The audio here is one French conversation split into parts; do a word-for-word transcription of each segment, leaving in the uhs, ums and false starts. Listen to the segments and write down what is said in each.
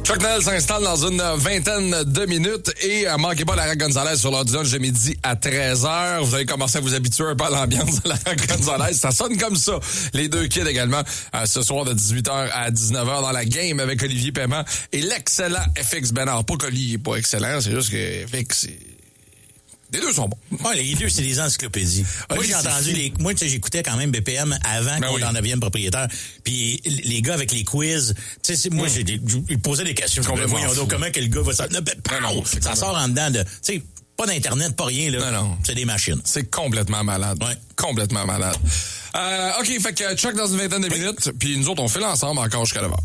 Chuck Noll s'installe dans une vingtaine de minutes et euh, manquez pas Lara Gonzalez sur l'heure du lunch de midi à treize heures. Vous allez commencer à vous habituer un peu à l'ambiance de Lara Gonzalez. Ça sonne comme ça. Les deux kids également euh, ce soir de dix-huit heures à dix-neuf heures dans la game avec Olivier Paiement et l'excellent F X Bénard. Pas qu'Olivier n'est pas excellent, c'est juste que F X, c'est... Les deux sont bons. Ouais, les deux, c'est des encyclopédies. Ah, moi, j'ai entendu les, moi, tu sais, j'écoutais quand même B P M avant ben qu'on oui. en devienne propriétaire. Puis les gars avec les quiz, tu sais, moi, mmh. j'ai, ils posaient des questions. Voyons donc, comment que le gars va ça? Non, non, ça sort en dedans de, tu sais, pas d'internet, pas rien, là. Non, non. C'est des machines. C'est complètement malade. Ouais. Complètement malade. Euh, OK, fait que Chuck dans une vingtaine de minutes, puis nous autres, on fait l'ensemble encore jusqu'à l'heure.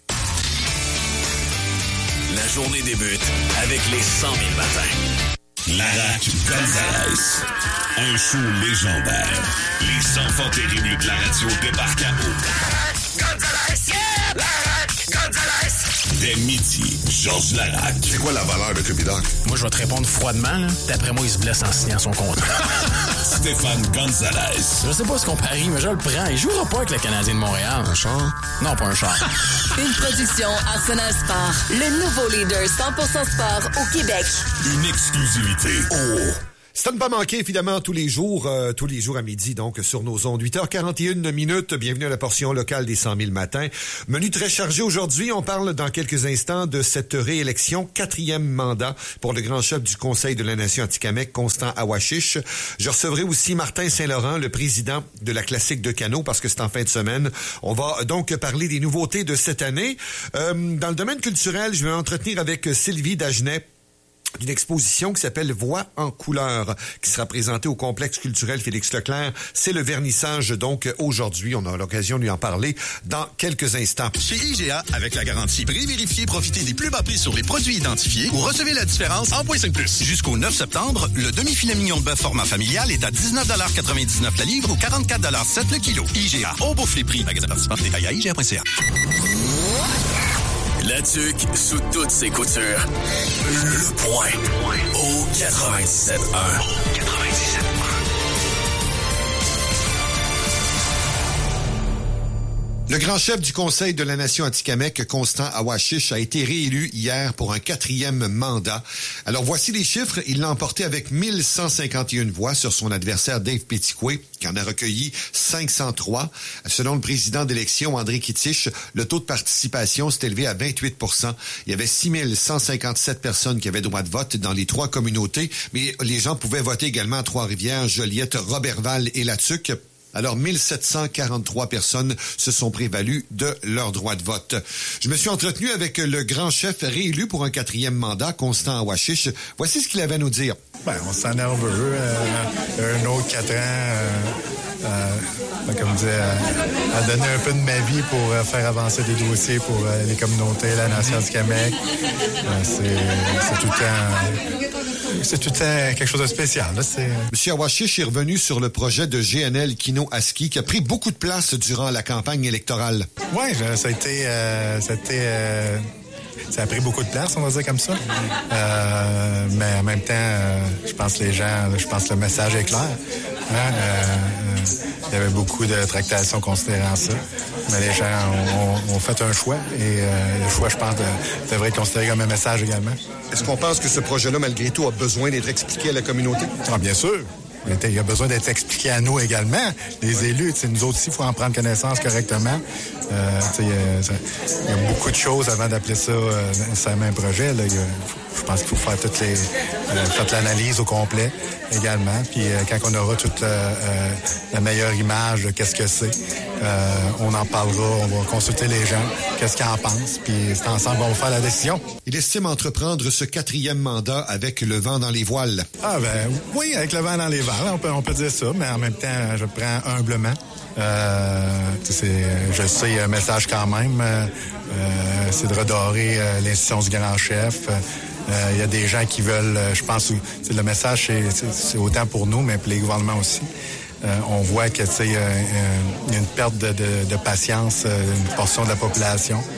La journée débute avec les cent mille matins. Lara Gonzalez. Un show légendaire. Les enfants terribles de la radio débarquent à eau. Lara Gonzalez, yeah! Lara Gonzalez. Dès midi, Georges Larac. C'est quoi la valeur de Cupidoc? Moi, je vais te répondre froidement, là. D'après moi, il se blesse en signant son contrat. Stéphane Gonzalez. Je sais pas ce qu'on parie, mais je le prends. Il jouera pas avec le Canadien de Montréal. Un char? Non, pas un char. Une production Arsenal Sport. Le nouveau leader cent pour cent sport au Québec. Une exclusivité. Oh! C'est à ne pas manquer, évidemment, tous les jours, euh, tous les jours à midi, donc, sur nos ondes. huit heures quarante et une minutes. Bienvenue à la portion locale des cent mille matins. Menu très chargé aujourd'hui. On parle dans quelques instants de cette réélection, quatrième mandat pour le grand chef du Conseil de la Nation Atikamekw, Constant Awashish. Je recevrai aussi Martin Saint-Laurent, le président de la Classique de Canot, parce que c'est en fin de semaine. On va donc parler des nouveautés de cette année. Euh, dans le domaine culturel, je vais m'entretenir avec Sylvie Dagenet, d'une exposition qui s'appelle Voix en couleur, qui sera présentée au complexe culturel Félix Leclerc. C'est le vernissage, donc, aujourd'hui. On a l'occasion de lui en parler dans quelques instants. Chez I G A, avec la garantie prix vérifié, profitez des plus bas prix sur les produits identifiés ou recevez la différence en point cinq plus. Jusqu'au neuf septembre, le demi-filet mignon de bœuf format familial est à dix-neuf quatre-vingt-dix-neuf la livre ou quarante-quatre sept le kilo. I G A, on bouffe les prix. Magasin participant, détail à I G A point C A. La tuque sous toutes ses coutures. Le point au quatre-vingt-dix-sept un. quatre-vingt-dix-sept un. Le grand chef du Conseil de la Nation Atikamekw, Constant Awashish, a été réélu hier pour un quatrième mandat. Alors voici les chiffres. Il l'a emporté avec mille cent cinquante et une voix sur son adversaire Dave Petikwe, qui en a recueilli cinq cent trois. Selon le président d'élection, André Kitich, le taux de participation s'est élevé à vingt-huit pour cent. Il y avait six mille cent cinquante-sept personnes qui avaient droit de vote dans les trois communautés, mais les gens pouvaient voter également à Trois-Rivières, Joliette, Roberval et La Tuque. Alors, mille sept cent quarante-trois personnes se sont prévalues de leur droit de vote. Je me suis entretenu avec le grand chef réélu pour un quatrième mandat, Constant Awashish. Voici ce qu'il avait à nous dire. Ben, on s'en nerveux. Euh, un autre quatre ans, euh, euh, comme je disais, euh, à donner un peu de ma vie pour euh, faire avancer des dossiers pour euh, les communautés, la Nation Atikamekw. Euh, c'est, c'est tout le temps... C'est tout le temps quelque chose de spécial. Là, c'est... M. Awashish est revenu sur le projet de G N L Kino Aski qui a pris beaucoup de place durant la campagne électorale. Oui, ça a été... Euh, ça a été euh... Ça a pris beaucoup de place, on va dire comme ça. Euh, mais en même temps, euh, je pense que les gens, je pense que le message est clair. Hein? Euh, euh, il y avait beaucoup de tractations considérant ça. Mais les gens ont, ont, ont fait un choix. Et euh, le choix, je pense, de, devrait être considéré comme un message également. Est-ce qu'on pense que ce projet-là, malgré tout, a besoin d'être expliqué à la communauté? Ah, bien sûr. Il y a besoin d'être expliqué à nous également, les ouais. élus. Nous autres aussi, il faut en prendre connaissance correctement. Euh, il, y a, il y a beaucoup de choses avant d'appeler ça euh, un même projet. Là. Il y a, je pense qu'il faut faire toutes les, euh, faire l'analyse au complet également. Puis euh, quand on aura toute euh, euh, la meilleure image de qu'est-ce que c'est, euh, on en parlera, on va consulter les gens, qu'est-ce qu'ils en pensent. Puis c'est ensemble qu'on va faire la décision. Il estime entreprendre ce quatrième mandat avec le vent dans les voiles. Ah ben oui, avec le vent dans les voiles. On peut, on peut dire ça, mais en même temps, je prends humblement. Euh, c'est, je sais, il y a un message quand même. Euh, c'est de redorer euh, l'institution du grand chef. Euh, il y a des gens qui veulent, je pense, c'est, le message, c'est, c'est, c'est autant pour nous, mais pour les gouvernements aussi. Euh, on voit que il y a une perte de, de, de patience d'une portion de la population.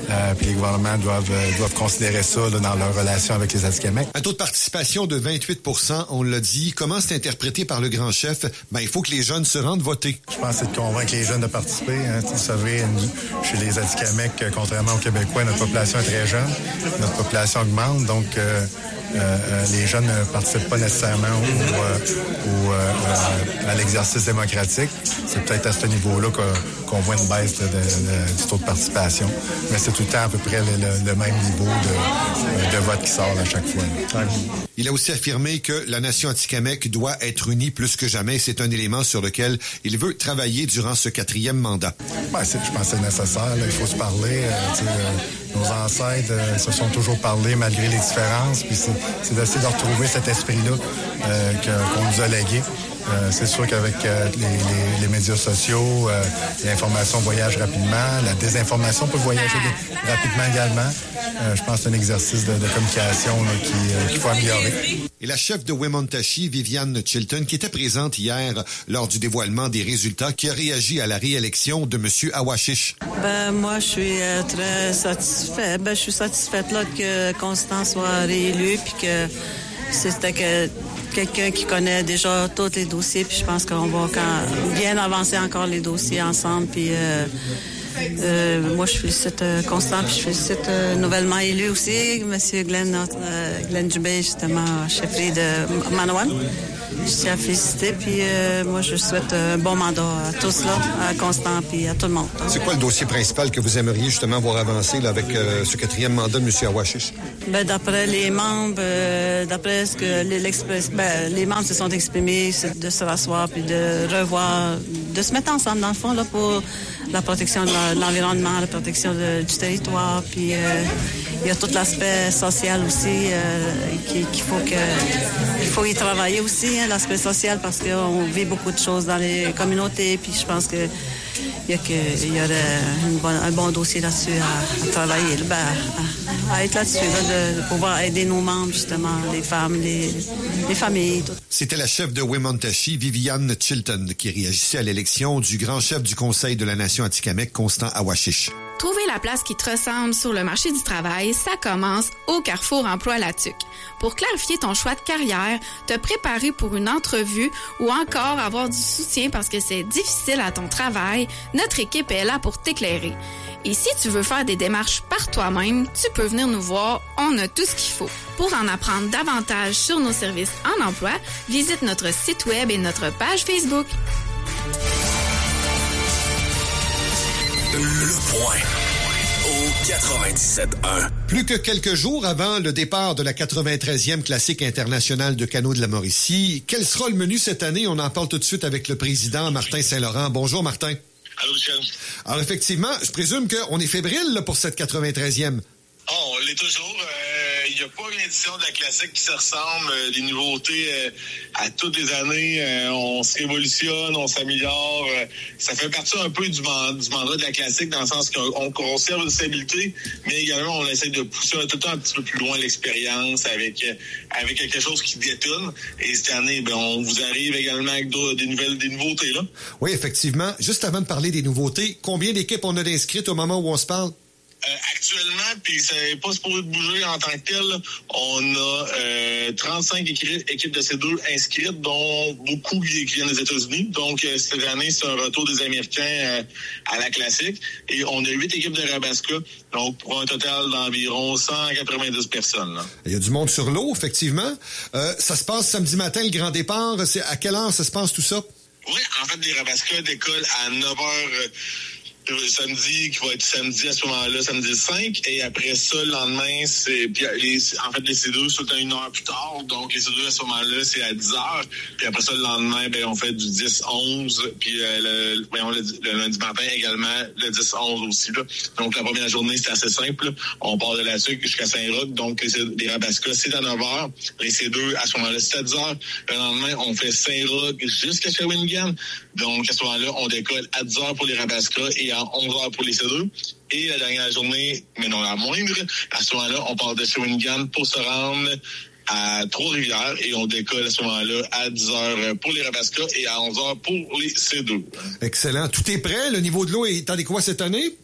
Euh, puis les gouvernements doivent, euh, doivent considérer ça là, dans leur relation avec les Atikamekw. Un taux de participation de vingt-huit pour cent, on l'a dit. Comment c'est interprété par le grand chef? Ben, il faut que les jeunes se rendent voter. Je pense que c'est de convaincre les jeunes de participer. Hein. Vous savez, chez les Atikamekw, contrairement aux Québécois, notre population est très jeune. Notre population augmente, donc euh, euh, les jeunes ne participent pas nécessairement au, au, euh, à l'exercice démocratique. C'est peut-être à ce niveau-là qu'on, qu'on voit une baisse de, de, de, du taux de participation. Mais c'est tout le temps à peu près le, le, le même niveau de, de vote qui sort à chaque fois. Il a aussi affirmé que la nation Atikamekw doit être unie plus que jamais. C'est un élément sur lequel il veut travailler durant ce quatrième mandat. Ben, c'est, je pense que c'est nécessaire. Là. Il faut se parler. Euh, euh, nos ancêtres euh, se sont toujours parlé malgré les différences. Puis c'est, c'est d'essayer de retrouver cet esprit-là euh, que, qu'on nous a légué. Euh, c'est sûr qu'avec euh, les, les, les médias sociaux, euh, l'information voyage rapidement, la désinformation peut voyager de, rapidement également. Euh, je pense que c'est un exercice de, de communication là, qui, euh, qu'il faut améliorer. Et la chef de Wemotaci, Viviane Chilton, qui était présente hier lors du dévoilement des résultats, qui a réagi à la réélection de M. Awashish. Ben, moi, je suis euh, très satisfaite. Ben, je suis satisfaite là, que Constant soit réélu, puis que c'était que quelqu'un qui connaît déjà tous les dossiers, puis je pense qu'on va quand, bien avancer encore les dossiers ensemble, puis euh, euh, moi je félicite euh, Constant, puis je félicite euh, nouvellement élu aussi, M. Glenn, euh, Glenn Dubé, justement, chef de Manawan. Je tiens à féliciter, puis euh, moi je souhaite un bon mandat à tous, là, à Constant, puis à tout le monde. C'est quoi le dossier principal que vous aimeriez justement voir avancer là, avec euh, ce quatrième mandat de M. Awashish? Ben, d'après les membres, euh, d'après ce que l'express, ben, les membres se sont exprimés, c'est de se rasseoir puis de revoir, de se mettre ensemble dans le fond là pour la protection de, la, de l'environnement, la protection de, du territoire, puis euh, il y a tout l'aspect social aussi euh, qui, qu'il faut que il faut y travailler aussi, hein, l'aspect social, parce qu'on vit beaucoup de choses dans les communautés, puis je pense que il y a, que, il y aurait une bonne, un bon dossier là-dessus à, à travailler, ben, à, à être là-dessus, là, de, de pouvoir aider nos membres, justement, les femmes, les, les familles. Tout. C'était la chef de Wemotaci, Viviane Chilton, qui réagissait à l'élection du grand chef du Conseil de la nation Atikamekw, Constant Awashish. Trouver la place qui te ressemble sur le marché du travail, ça commence au Carrefour Emploi Latuc. Pour clarifier ton choix de carrière, te préparer pour une entrevue ou encore avoir du soutien parce que c'est difficile à ton travail, notre équipe est là pour t'éclairer. Et si tu veux faire des démarches par toi-même, tu peux venir nous voir, on a tout ce qu'il faut. Pour en apprendre davantage sur nos services en emploi, visite notre site web et notre page Facebook. Le point au quatre-vingt-dix-sept un. Plus que quelques jours avant le départ de la quatre-vingt-treizième classique internationale de canot de la Mauricie, quel sera le menu cette année? On en parle tout de suite avec le président Martin Saint-Laurent. Bonjour Martin. Allô Michel. Alors effectivement, je présume qu'on est fébrile là, pour cette quatre-vingt-treizième. Oh, on l'est toujours. Il euh, n'y a pas une édition de la classique qui se ressemble. Euh, les nouveautés, euh, à toutes les années, euh, on se révolutionne, on s'améliore. Euh, ça fait partie un peu du, man- du mandat de la classique dans le sens qu'on conserve une stabilité, mais également on essaie de pousser tout le temps un petit peu plus loin l'expérience avec euh, avec quelque chose qui détonne. Et cette année, ben, on vous arrive également avec des nouvelles, des nouveautés là. Oui, effectivement. Juste avant de parler des nouveautés, combien d'équipes on a d'inscrites au moment où on se parle? Euh, actuellement, puis c'est pas supposé de bouger en tant que tel, on a euh, trente-cinq équi- équipes de C deux inscrites, dont beaucoup qui viennent des États-Unis. Donc, euh, cette année, c'est un retour des Américains euh, à la classique. Et on a huit équipes de Rabasca, donc pour un total d'environ cent quatre-vingt-dix personnes. Là. Il y a du monde sur l'eau, effectivement. Euh, ça se passe samedi matin, le grand départ. C'est à quelle heure ça se passe tout ça? Oui, en fait, les Rabasca décollent à neuf heures... Le samedi, qui va être samedi à ce moment-là, samedi cinq, et après ça, le lendemain, c'est, puis les, en fait, les C deux, c'est une heure plus tard, donc les C deux, à ce moment-là, c'est à dix heures, puis après ça, le lendemain, ben, on fait du dix onze, puis euh, le, ben, le, le lundi matin également, le dix onze aussi, là. Donc, la première journée, c'est assez simple, on part de la Sucre jusqu'à Saint-Roch, donc les, les Rabasca, c'est à neuf heures, les C deux, à ce moment-là, c'est à dix heures, le lendemain, on fait Saint-Roch jusqu'à Shawinigan, donc à ce moment-là, on décolle à dix heures pour les Rabasca et à onze heures pour les C deux. Et la dernière journée, mais non la moindre, à ce moment-là, on part de Shawinigan pour se rendre à Trois-Rivières et on décolle à ce moment-là à dix heures pour les Rabasca et à onze heures pour les C deux. Excellent. Tout est prêt? Le niveau de l'eau est adéquat cette année?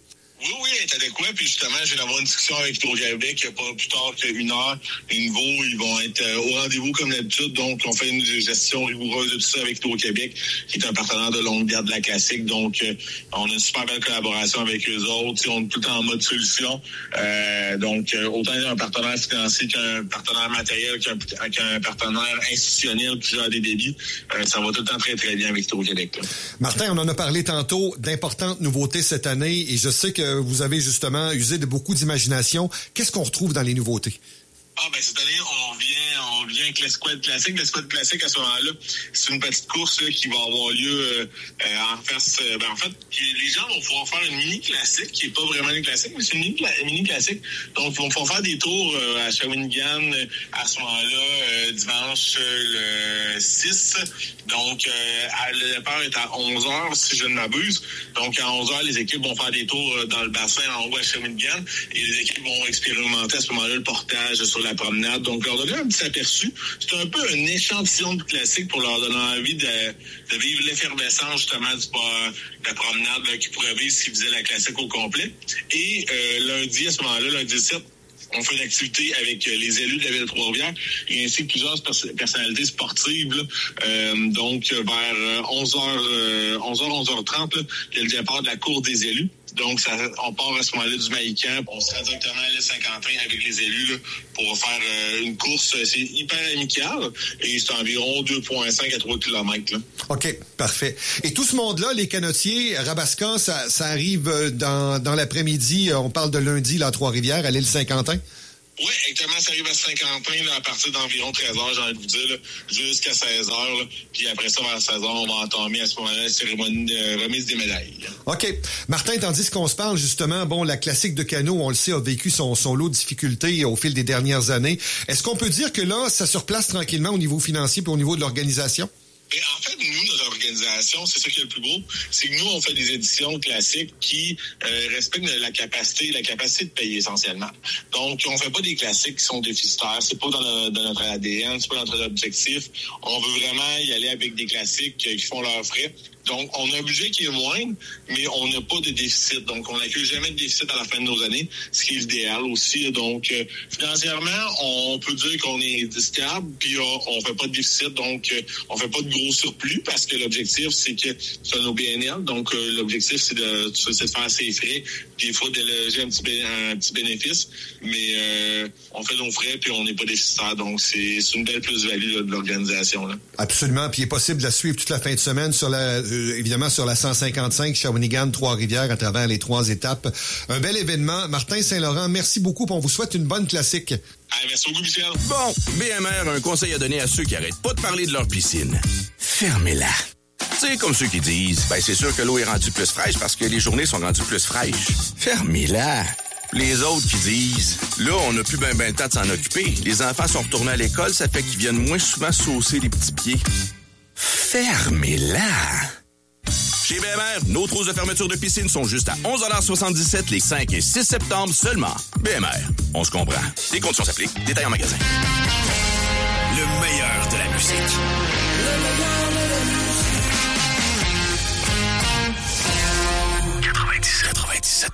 Oui, oui, elle est adéquat. Puis justement, je viens d'avoir une discussion avec Hydro-Québec il n'y a pas plus tard qu'une heure. Les niveaux, ils vont être euh, au rendez-vous comme d'habitude. Donc, on fait une gestion rigoureuse de tout ça avec Hydro-Québec, qui est un partenaire de longue date de la classique. Donc, euh, on a une super belle collaboration avec eux autres. T'sais, on est tout le temps en mode solution. Euh, donc, euh, autant un partenaire financier qu'un partenaire matériel, qu'un, qu'un partenaire institutionnel qui gère des débits, euh, ça va tout le temps très, très bien avec Hydro-Québec. Là. Martin, on en a parlé tantôt d'importantes nouveautés cette année et je sais que vous avez justement usé de beaucoup d'imagination. Qu'est-ce qu'on retrouve dans les nouveautés? Ah, ben, cette année, on vient, on vient avec l'escouade classique. L'escouade classique, à ce moment-là, c'est une petite course là, qui va avoir lieu euh, euh, en face. Euh, ben, en fait, les gens vont pouvoir faire une mini classique, qui est pas vraiment une classique, mais c'est une mini, mini classique. Donc, ils vont pouvoir faire des tours euh, à Shawinigan euh, à ce moment-là, euh, dimanche euh, le six. Donc, euh, à, le départ est à onze heures, si je ne m'abuse. Donc, à onze heures, les équipes vont faire des tours euh, dans le bassin en haut à Shawinigan et les équipes vont expérimenter à ce moment-là le portage sur la promenade. Donc, leur donner un petit aperçu. C'est un peu un échantillon de classique pour leur donner envie de, de vivre l'effervescence, justement, du, de la promenade là, qu'ils pourraient vivre s'ils faisaient la classique au complet. Et euh, lundi, à ce moment-là, lundi sept, on fait une activité avec les élus de la ville de Trois-Rivières et ainsi que plusieurs pers- personnalités sportives. Là. Euh, donc, vers onze heures, onze heures, onze heures trente, là, il y a le départ de la cour des élus. Donc, ça, on part à ce moment-là du Maïcan. On sera directement à l'île Saint-Quentin avec les élus là, pour faire euh, une course. C'est hyper amical et c'est environ deux virgule cinq à trois kilomètres. Là. OK, parfait. Et tout ce monde-là, les canotiers, Rabasca, ça, ça arrive dans, dans l'après-midi. On parle de lundi, là, à Trois-Rivières, à l'île Saint-Quentin? Oui, exactement. Ça arrive à Saint-Quentin là, à partir d'environ treize heures, j'ai envie de vous dire, là, jusqu'à seize heures. Là. Puis après ça, vers seize heures, on va entamer à ce moment-là la cérémonie de remise des médailles. Là. OK. Martin, tandis qu'on se parle, justement, bon, la classique de canot, on le sait, a vécu son, son lot de difficultés au fil des dernières années. Est-ce qu'on peut dire que là, ça se replace tranquillement au niveau financier et au niveau de l'organisation? Et en fait, nous, notre organisation, c'est ça qui est le plus beau, c'est que nous, on fait des éditions classiques qui euh, respectent la capacité, la capacité de payer essentiellement. Donc, on fait pas des classiques qui sont déficitaires. C'est pas dans, le, dans notre A D N, c'est pas notre objectif. On veut vraiment y aller avec des classiques qui font leurs frais. Donc, on a un budget qui est moindre, mais on n'a pas de déficit. Donc, on n'accueille jamais de déficit à la fin de nos années, ce qui est l'idéal aussi. Donc, euh, financièrement, on peut dire qu'on est stable, puis on, on fait pas de déficit, donc euh, on fait pas de gros surplus, parce que l'objectif, c'est que c'est nos B N L. Donc, euh, l'objectif, c'est de, c'est de faire ses frais, puis il faut déloger un petit, bé, un petit bénéfice, mais euh, on fait nos frais, puis on n'est pas déficitaire. Donc, c'est, c'est une belle plus-value là, de l'organisation. Là. Absolument. Puis il est possible de la suivre toute la fin de semaine sur la... Euh, évidemment sur la cent cinquante-cinq, Shawinigan, Trois-Rivières, à travers les trois étapes. Un bel événement. Martin Saint-Laurent, merci beaucoup. On vous souhaite une bonne classique. Ah, merci beaucoup, Michel. Bon, B M R a un conseil à donner à ceux qui arrêtent pas de parler de leur piscine. Fermez-la. Tu sais, comme ceux qui disent, ben c'est sûr que l'eau est rendue plus fraîche parce que les journées sont rendues plus fraîches. Fermez-la. Les autres qui disent, là, on n'a plus ben ben le temps de s'en occuper. Les enfants sont retournés à l'école, ça fait qu'ils viennent moins souvent saucer les petits pieds. Fermez-la. Chez B M R, nos trousses de fermeture de piscine sont juste à onze soixante-dix-sept les cinq et six septembre seulement. B M R, on se comprend. Les conditions s'appliquent. Détails en magasin. Le meilleur de la musique. Le meilleur de la musique. quatre-vingt-dix, quatre-vingt-dix-sept,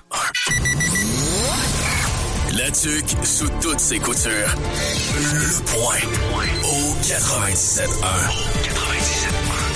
un. La tuque sous toutes ses coutures. Le point. Au quatre-vingt-dix-sept, un. quatre-vingt-dix-sept, un.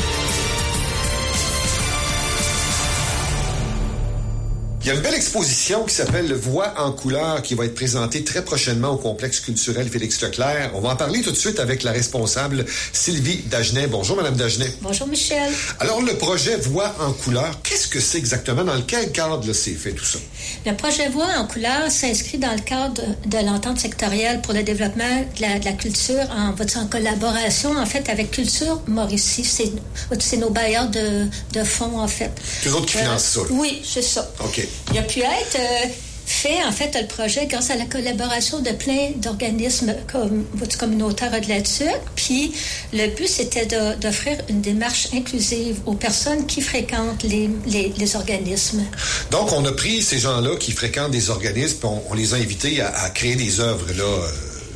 Il y a une belle exposition qui s'appelle Voix en couleur qui va être présentée très prochainement au complexe culturel Félix Leclerc. On va en parler tout de suite avec la responsable Sylvie Dagenet. Bonjour, Madame Dagenet. Bonjour, Michel. Alors, le projet Voix en couleur, qu'est-ce que c'est exactement? Dans quel cadre là, c'est fait tout ça? Le projet Voix en couleur s'inscrit dans le cadre de, de l'entente sectorielle pour le développement de la, de la culture en, en collaboration, en fait, avec Culture Mauricie. C'est, c'est nos bailleurs de, de fonds, en fait. C'est eux autres qui financent ça? Là. Oui, c'est ça. OK. Il a pu être euh, fait, en fait, le projet grâce à la collaboration de plein d'organismes comme votre communautaire de la Tuque. Puis, le but, c'était de, d'offrir une démarche inclusive aux personnes qui fréquentent les, les, les organismes. Donc, on a pris ces gens-là qui fréquentent des organismes, puis on, on les a invités à, à créer des œuvres, là, euh,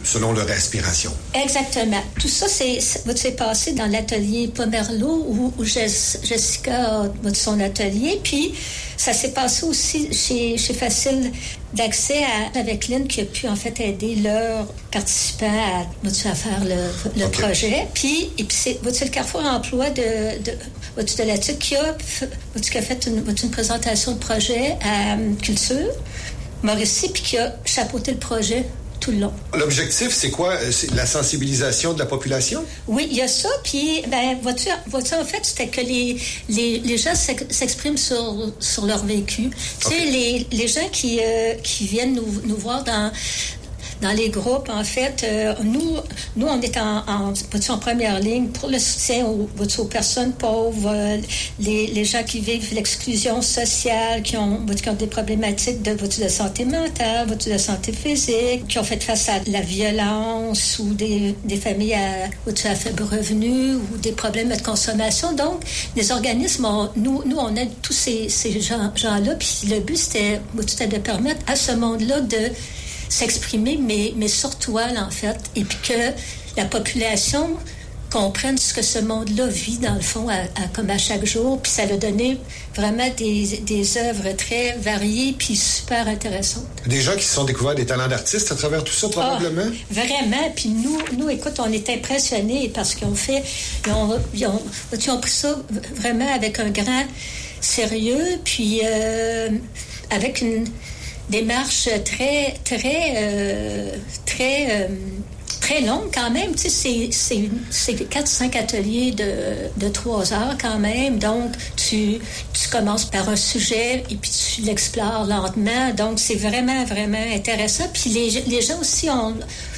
selon leur aspiration. Exactement. Tout ça, c'est, c'est passé dans l'atelier Pomerleau où, où Jessica a son atelier. Puis, ça s'est passé aussi chez, chez Facile d'accès à, avec Lynn qui a pu en fait aider leurs participants à, à faire le, le okay. projet. Puis, et puis c'est, c'est le Carrefour Emploi de, de, de, de la T U C qui a, qui a fait une, une présentation de projet à Culture, Mauricie, puis qui a chapeauté le projet tout le long. L'objectif, c'est quoi? C'est la sensibilisation de la population? Oui, il y a ça. Puis, ben, vois-tu, vois-tu, en fait, c'était que les, les, les gens s'expriment sur, sur leur vécu. Okay. Tu sais, les, les gens qui, euh, qui viennent nous, nous voir dans... Dans les groupes, en fait, euh, nous, nous, on est en, en, en première ligne pour le soutien aux, aux personnes pauvres, euh, les, les gens qui vivent l'exclusion sociale, qui ont, qui ont des problématiques de, de santé mentale, de santé physique, qui ont fait face à la violence ou des, des familles à, à faible revenu ou des problèmes de consommation. Donc, les organismes, ont, nous, nous, on aide tous ces, ces gens, gens-là. Puis le but, c'était, c'était de permettre à ce monde-là de s'exprimer, mais, mais sur toile, en fait, et puis que la population comprenne ce que ce monde-là vit, dans le fond, à, à, comme à chaque jour, puis ça a donné vraiment des, des œuvres très variées, puis super intéressantes. Des gens qui se sont découverts des talents d'artistes à travers tout ça, probablement? Ah, vraiment, puis nous, nous, écoute, on est impressionnés parce qu'ils ont fait, ils ont, ils ont, ils ont pris ça vraiment avec un grand sérieux, puis euh, avec une démarche très, très, euh, très, euh, très longue quand même. Tu sais, c'est, c'est, c'est quatre cinq ateliers de, de trois heures quand même. Donc, tu, tu commences par un sujet et puis tu l'explores lentement. Donc, c'est vraiment, vraiment intéressant. Puis les, les gens aussi ont,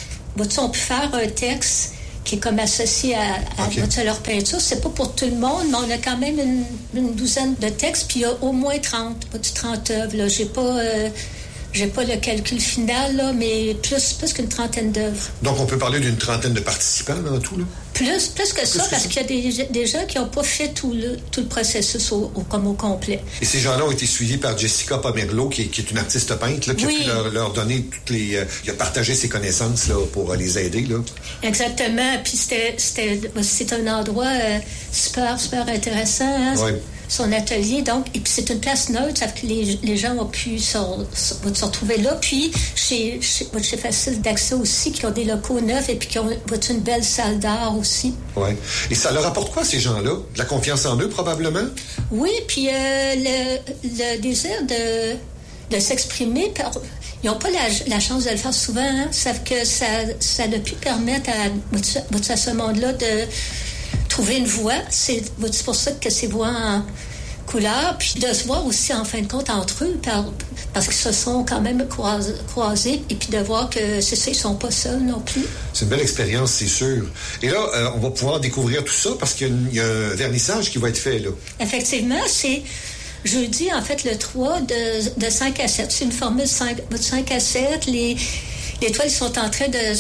ont pu faire un texte qui est comme associé à, à, okay. à leur peinture. C'est pas pour tout le monde, mais on a quand même une, une douzaine de textes, puis il y a au moins trente, trente œuvres. Là. J'ai pas... Euh, J'ai pas le calcul final, là, mais plus, plus qu'une trentaine d'œuvres. Donc, on peut parler d'une trentaine de participants dans tout, là? Plus, plus que plus ça, que parce ça. Qu'il y a des, des gens qui n'ont pas fait tout le, tout le processus au, au, comme au complet. Et ces gens-là ont été suivis par Jessica Pomerleau, qui, qui est une artiste peintre, là, qui oui. a pu leur, leur donner toutes les... Euh, qui a partagé ses connaissances là, pour euh, les aider, là. Exactement. Puis c'était, c'était, c'est un endroit euh, super, super intéressant, hein? Oui. Son atelier, donc, et puis c'est une place neutre, ça fait que les, les gens ont pu se, se, se retrouver là. Puis, chez, chez, chez Facile d'accès aussi, qui ont des locaux neufs et puis qui ont une belle salle d'art aussi. Oui. Et ça leur apporte quoi, ces gens-là? De la confiance en eux, probablement? Oui, puis euh, le, le désir de, de s'exprimer, par, ils n'ont pas la, la chance de le faire souvent, hein, sauf que ça, ça a pu permettre à, à ce monde-là de trouver une voix. C'est, c'est pour ça que c'est voix en couleur, puis de se voir aussi en fin de compte entre eux, par, parce qu'ils se sont quand même croisés, croisés, et puis de voir que c'est ça, ils sont pas seuls non plus. C'est une belle expérience, c'est sûr. Et là, euh, on va pouvoir découvrir tout ça parce qu'il y a, une, il y a un vernissage qui va être fait, là. Effectivement, c'est jeudi, en fait, le trois de, de cinq à sept. C'est une formule cinq à sept. Les, les toiles sont en train de...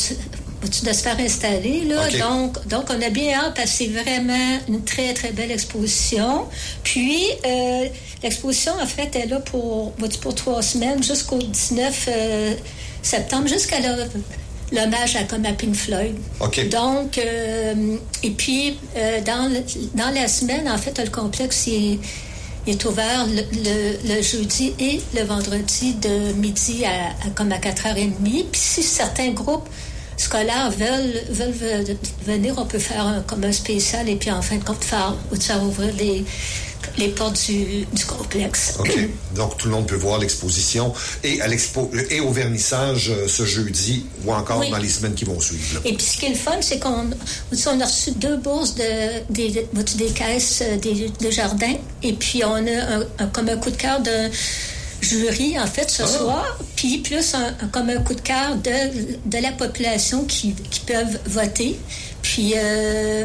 de se faire installer, là. Okay. Donc, donc, on a bien hâte parce que c'est vraiment une très, très belle exposition. Puis, euh, l'exposition, en fait, est là pour, pour trois semaines, jusqu'au dix-neuf euh, septembre, jusqu'à la, l'hommage à, comme à Pink Floyd. Okay. Donc, euh, et puis, euh, dans, le, dans la semaine, en fait, le complexe, il, il est ouvert le, le, le jeudi et le vendredi de midi à, à comme à quatre heures trente. Puis, si certains groupes scolaires veulent, veulent venir, on peut faire un, comme un spécial et puis en fin de compte faire, faire ouvrir les, les portes du, du complexe. OK. Donc tout le monde peut voir l'exposition et à l'expo et au vernissage euh, ce jeudi ou encore oui. dans les semaines qui vont suivre. Là. Et puis ce qui est le fun, c'est qu'on on a reçu deux bourses de, des, des caisses des, des jardins et puis on a un, un, comme un coup de cœur de jury, en fait, ce ah. soir, puis plus un, un, comme un coup de cœur de, de la population qui, qui peuvent voter. Puis, euh,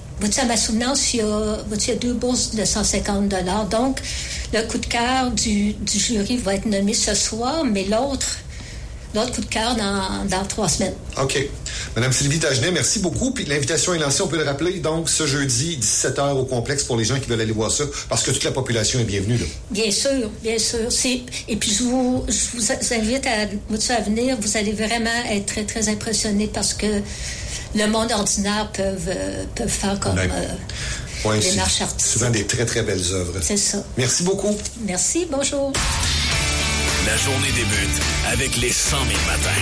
à ma souvenance, il y, a, il y a deux bourses de cent cinquante dollars. Donc, le coup de cœur du, du jury va être nommé ce soir, mais l'autre d'autres coups de cœur dans, dans trois semaines. OK. Madame Sylvie Dagenet, merci beaucoup. Puis l'invitation est lancée, on peut le rappeler, donc ce jeudi, dix-sept heures au complexe pour les gens qui veulent aller voir ça, parce que toute la population est bienvenue, là. Bien sûr, bien sûr. C'est... Et puis je vous, je vous invite à, à venir. Vous allez vraiment être très, très impressionnés parce que le monde ordinaire peut, euh, peut faire comme ouais. euh, ouais, des marches artistiques. Souvent des très, très belles œuvres. C'est ça. Merci beaucoup. Merci, bonjour. La journée débute avec les cent mille matins.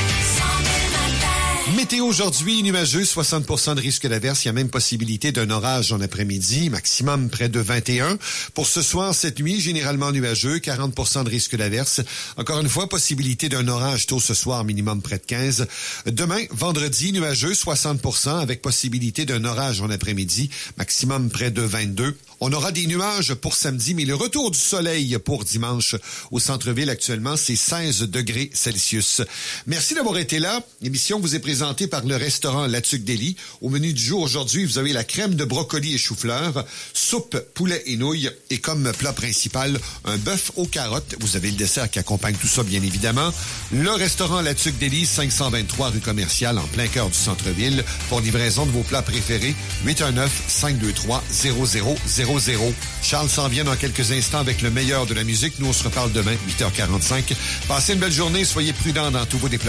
Météo aujourd'hui, nuageux, soixante pour cent de risque d'averse. Il y a même possibilité d'un orage en après-midi, maximum près de vingt et un. Pour ce soir, cette nuit, généralement nuageux, quarante pour cent de risque d'averse. Encore une fois, possibilité d'un orage tôt ce soir, minimum près de quinze. Demain, vendredi, nuageux, soixante pour cent avec possibilité d'un orage en après-midi, maximum près de vingt-deux. On aura des nuages pour samedi, mais le retour du soleil pour dimanche au centre-ville actuellement, c'est seize degrés Celsius. Merci d'avoir été là. L'émission vous est présentée par le restaurant La Tuque d'Élie. Au menu du jour aujourd'hui, vous avez la crème de brocoli et chou-fleur, soupe, poulet et nouilles et comme plat principal, un bœuf aux carottes. Vous avez le dessert qui accompagne tout ça, bien évidemment. Le restaurant La Tuque d'Élie, cinq cent vingt-trois rue Commerciale, en plein cœur du centre-ville. Pour livraison de vos plats préférés, huit un neuf, cinq deux trois, zéro zéro zéro zéro. Charles s'en vient dans quelques instants avec le meilleur de la musique. Nous, on se reparle demain, huit heures quarante-cinq. Passez une belle journée. Soyez prudents dans tous vos déplacements.